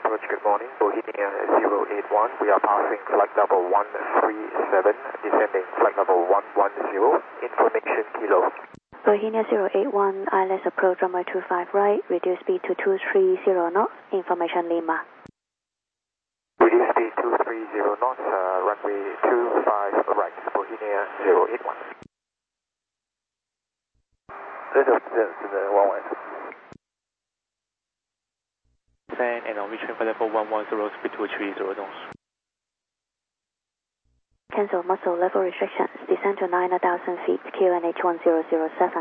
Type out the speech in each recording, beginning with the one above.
approach, good morning. Bohemia 081. We are passing flight level 137, descending flight level 110. Information kilo. Bohemia 081, ILS approach runway 25 right, reduce speed to 230 knots. Information Lima. Reduce speed 230 knots, runway 25 right, Bohemia 081. Rate of descent is 11. Descend and on reaching flight level 110, speed 230 knots. Cancel muscle level restrictions. Descend to 9,000 feet. QNH 1007.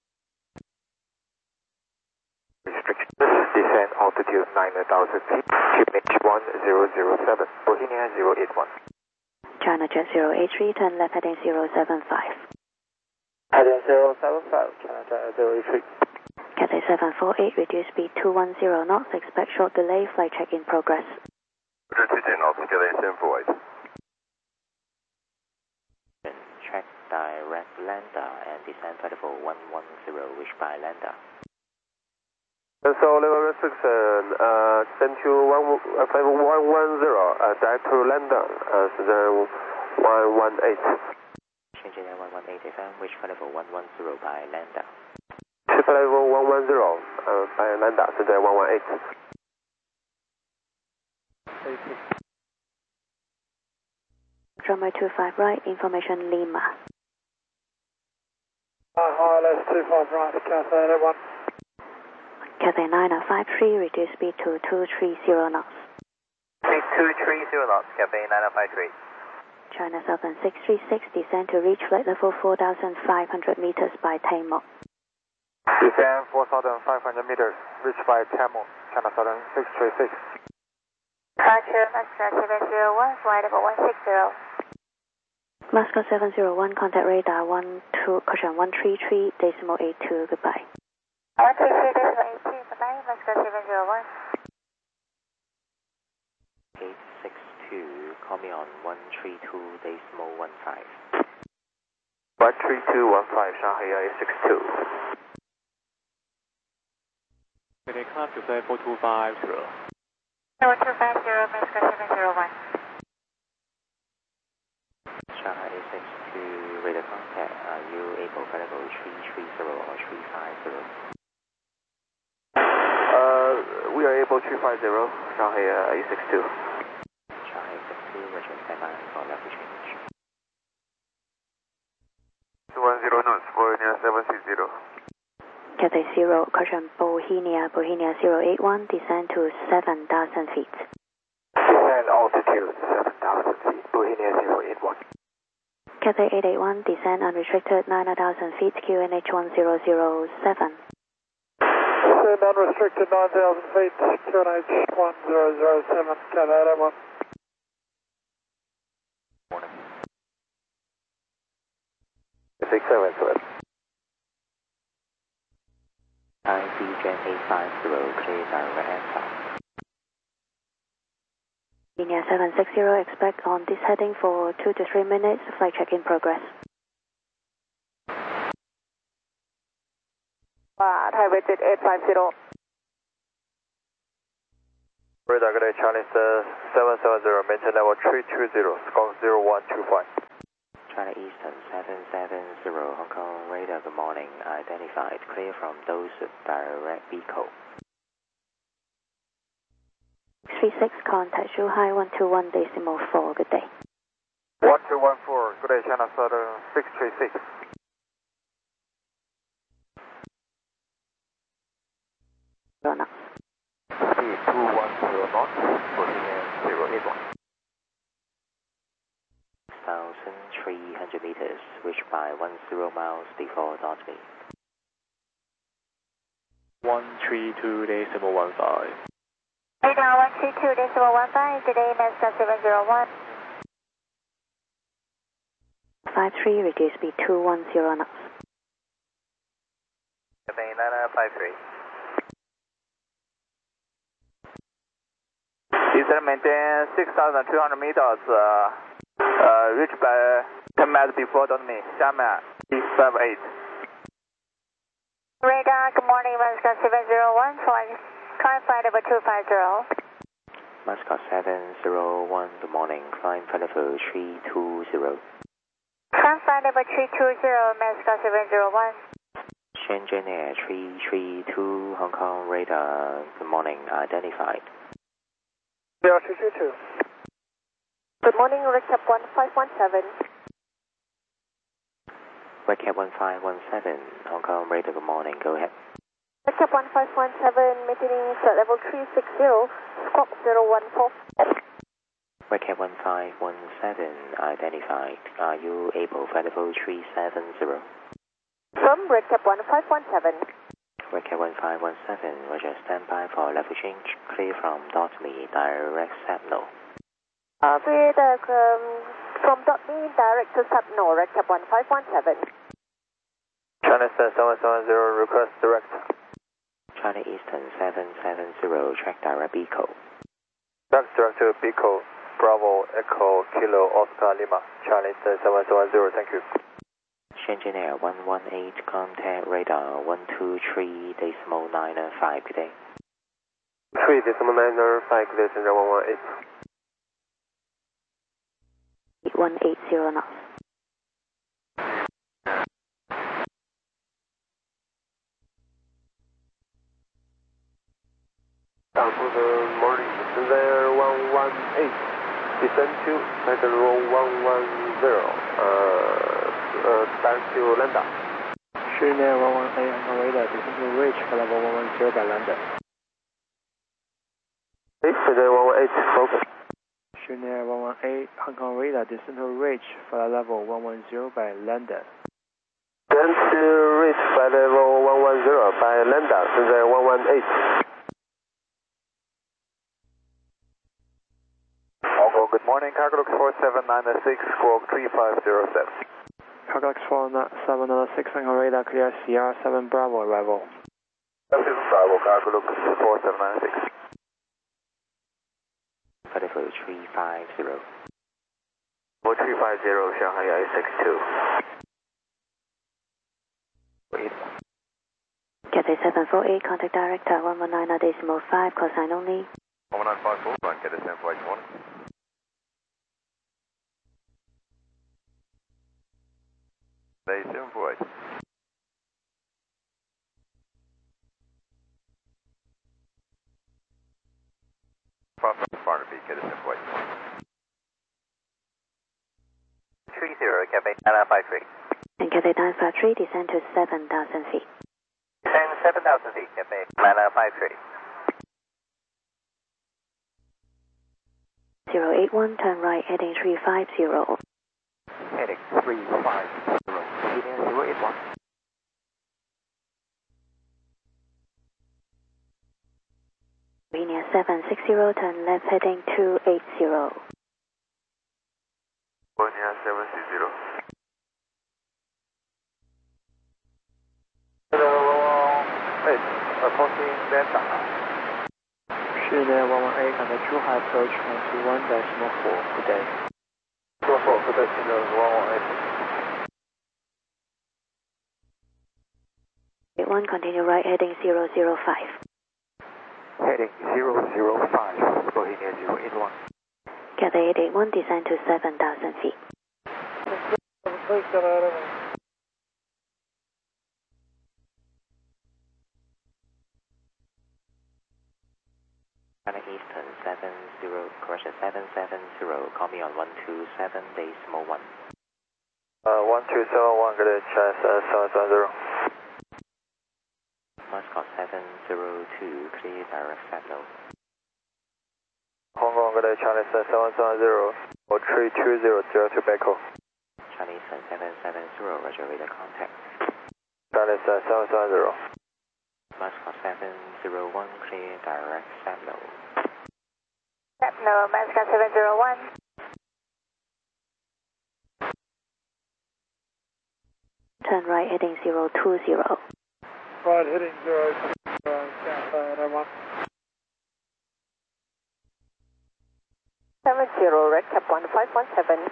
Restrictions. Descend altitude 9,000 feet. QNH 1007. Bohemia 081. China Jet 083. Turn left heading 075. Heading 075. China Jet 083. Cathay 748. Reduce speed 210 knots. Expect short delay. Flight check in progress. Roger 210 knots. Cathay 748. Check direct lander and descend flight level 110, reach by lander. So level restriction, descend to flight 110, direct to lander, then 118. Changing at 118 FM, reach flight level 110 by lander. Flight level 110, by lander, then 118. Runway 25 right. Information Lima. ILS 25 right, Cathay 81. Cathay 9053. Reduce speed to 230 knots. Speed 230 knots, Cathay 9053. China Southern 636. Descend to reach flight level 4,500 meters by Tammo. Descend 4,500 meters, reach by Tammo, China Southern 636. Roger, Moscow 701, flight level 160. Moscow 701, contact radar 133.82, goodbye. 133.82, goodbye, Moscow 701. 862, call me on 132.15. 13215, Shanghai 862. Cathay climb to flight 4250. 4250, Moscow 701. Shanghai 862, radar contact. Are you able flight level 330 or 350? We are able 350, Shanghai 862. Shanghai 862, Roger, stand by for level change. 210 knots, Bohemia 760. Cathay 0, caution Bohemia 081, descend to 7,000 feet. Descend altitude 7,000 feet, Bohemia 081. Cathay 881, descend unrestricted 9,000 feet. QNH 1007. Descend unrestricted 9,000 feet, QNH 1007, Cathay 81. Morning. 677. ICGen 850, clear direct answer. Bohemia 760, expect on this heading for 2 to 3 minutes. Flight check in progress. Thai Visit 850. Radar Cathay Chinese 770, maintain level 320, score 0125. China Eastern 770, Hong Kong radar, good morning. Identified, clear from those direct vehicle. 36, contact Shanghai 121.4, good day. 1214, good day, China Southern 636. Knots. Speed 210 knots, Bohemia 081. 1,300 meters, reached by 10 miles before dot me. 132.15. Radar 132.15, good day, Moscow 701. 53, reduce speed 210 knots. Cathay 9953. Descend maintain 6,200 meters, reached by 10 miles before dot me, Xiamen 858. Radar, good morning, Moscow 701, climb flight level 250. Mascot 701, good morning, climb flight level 320. Climb flight level 320, Mascot 701. Shenzhen Air 332, Hong Kong radar, good morning, identified. Yeah, 322. Good morning, recap 1517. Recap 1517, Hong Kong radar, good morning, go ahead. Recap 1517, maintaining flight level 360, squawk 014. Recap 1517, identified. Are you able flight level 370? From recap 1517. Recap 1517, Roger, stand by for level change, clear from .me, direct signal. Clear from .me, direct to Sapno, recap 1517. China 770, request direct. China Eastern 770, track direct Bico. Direct to Bico, Bravo, Echo, Kilo, Oscar, Lima. China 770, thank you. Shenzhen Air 118, contact radar 123.995, good day. 3.995, good day, Shenzhen 118. 180 knots. Good morning, Shenzhen 118. Descend to Tiger Row 110. Back to Lambda. Shenzhen 118, Hong Kong radar, descend to reach level 110 by Lambda. Shenzhen 118, focus. Shenzhen 118, Hong Kong radar, descend to reach flight level 110 by Lambda. Descend to reach flight level 110 by Lambda, Shenzhen 118. Hong good morning, cargo looks 4796, squawk 3507. Cargo 796, Hong Kong radar, clear CR7 Bravo arrival. 7 Bravo, cargo looks 4796. Flight level 350. 350, Shanghai I62. Cathay 748, contact director 119.5, call sign only. 1954, flight Cathay 741. Cathay 748. Farnaby, Cathay 748. 30, Cathay 953. And Cathay 953, descend to 7,000 feet. Descend 7,000 feet, Cathay 953. 081, turn right, heading 350. Heading 350, Virginia 081. Virginia 760, turn left, heading 280. Virginia 760. Hello, approaching Delta. Shenzhen 118, contact Zhuhai approach 121.4, good day. 24, good day, Shenzhen 118. 81, continue right, heading 005. Heading 005, Bohemia 081. Cathay 881, descend to 7,000 feet. China Eastern 770, call me on 127.1. 1271, good day, China 770. Mascot 702, clear direct signal. Hong Kong, good day, China 770, or 320, 02 Beko. Chinese 770, Roger, radar contact. China 770. Mascot 701, clear direct signal. No, Mascot 701. Turn right, heading 020. Right, heading 020, Cathay 1. 70, recap 1517.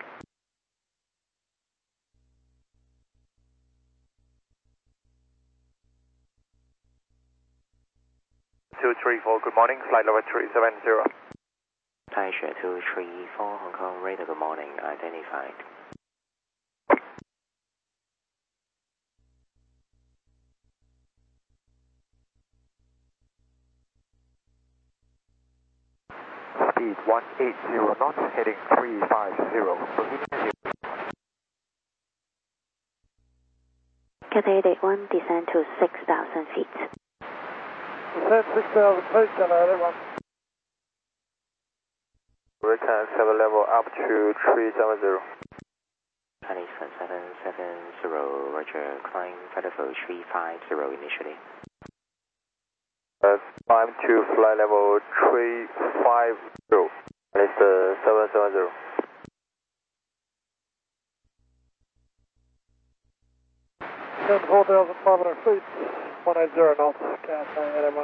234, good morning, flight level 370. Taisha 234 Hong Kong radar, good morning, identified. Speed 180 knots, heading 350. Bohemian 0. Cathay 81, descend to 6,000 feet. Descend 6,000 feet, Cathay 81. Recon 7 level up to 370. Chinese 770, Roger, climb Federal 350 initially. Climb to flight level 350. It's 770. Descend 4,500 feet, 180 knots, Cathay 81.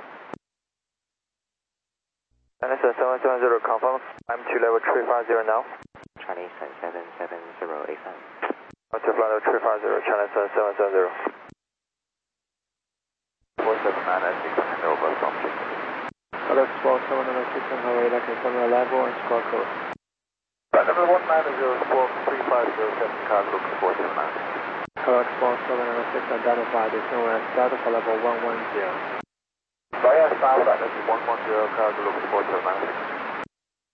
Chinese 770, confirm. Climb to level 350 now. Chinese 770, AFM. Up to flight level 350, Chinese 770. 479 handover from Chicken. Alex 4706 Hong Kong radar, confirm your level and squawk code. Flight level 190, squawk 3507, cargo 479. Alex 4706 identified, descend west Delta for level 110. Via South, flight level 110, cargo 479.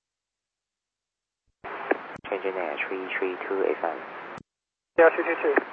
Changing air 332 AFM. Yeah, 322.